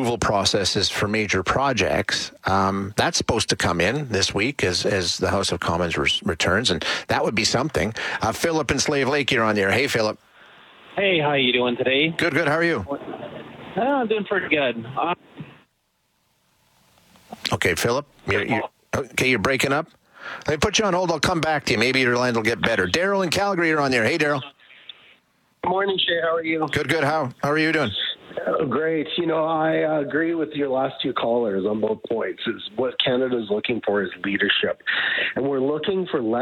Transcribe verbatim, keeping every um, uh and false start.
approval processes for major projects. Um, that's supposed to come in this week as, as the House of Commons re- returns, and that would be something. Uh, Philip in Slave Lake, you're on the air. Hey, Philip. Hey, how you doing today? Good, good. How are you? Uh, I'm doing pretty good. Uh, Okay, Philip. You're, you're, okay, you're breaking up. Let me put you on hold. I'll come back to you. Maybe your line will get better. Daryl in Calgary, you're on there. Hey, Daryl. Good morning, Shay. How are you? Good, good. How how are you doing? Oh, great. You know, I uh, agree with your last two callers on both points. Is what Canada's looking for is leadership. And we're looking for less